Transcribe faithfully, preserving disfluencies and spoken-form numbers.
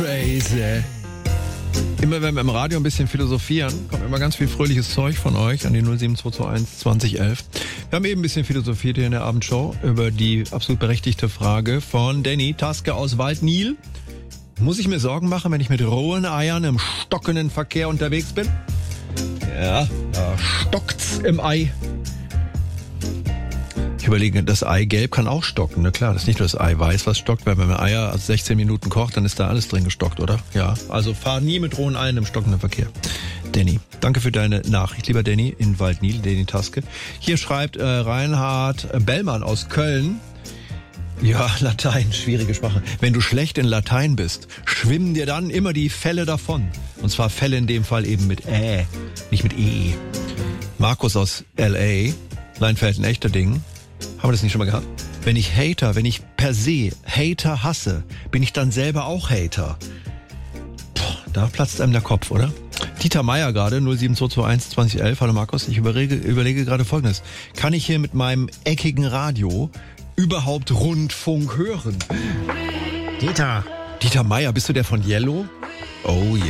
Crazy. Immer wenn wir im Radio ein bisschen philosophieren, kommt immer ganz viel fröhliches Zeug von euch an die null sieben zwei zwei eins zwanzig elf. Wir haben eben ein bisschen philosophiert hier in der Abendshow über die absolut berechtigte Frage von Danny Taske aus Waldnil. Muss ich mir Sorgen machen, wenn ich mit rohen Eiern im stockenden Verkehr unterwegs bin? Ja, da stockt's im Ei. Ich überlege, das Eigelb kann auch stocken, ne? Klar, das ist nicht nur das Eiweiß, was stockt, weil wenn man Eier also sechzehn Minuten kocht, dann ist da alles drin gestockt, oder? Ja, also fahr nie mit rohen Eiern im stockenden Verkehr. Danny, danke für deine Nachricht, lieber Danny, in Waldnil, Danny Taske. Hier schreibt äh, Reinhard Bellmann aus Köln. Ja, Latein, schwierige Sprache. Wenn du schlecht in Latein bist, schwimmen dir dann immer die Fälle davon. Und zwar Fälle in dem Fall eben mit Ä, nicht mit E. Markus aus L A, Leinfeld ein echter Ding. Haben wir das nicht schon mal gehabt? Wenn ich Hater, wenn ich per se Hater hasse, bin ich dann selber auch Hater. Boah, da platzt einem der Kopf, oder? Dieter Meier gerade, null sieben zwei zwei eins zwanzig elf. Hallo Markus, ich überlege, überlege gerade Folgendes. Kann ich hier mit meinem eckigen Radio überhaupt Rundfunk hören? Dieter. Dieter Meier, bist du der von Yellow? Oh yeah.